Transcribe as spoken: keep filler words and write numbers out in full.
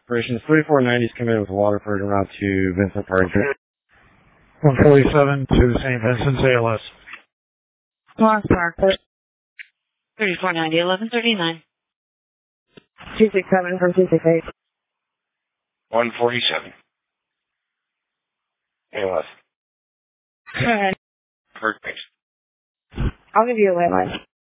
Operations thirty-four nineties come in with Waterford and route to Vincent Park. one forty-seven to Saint Vincent's A L S. Lawrence Park. thirty-four ninety, eleven thirty-nine. two six seven from two six eight. one forty-seven. A L S. Go ahead. Perfect. I'll give you a late line.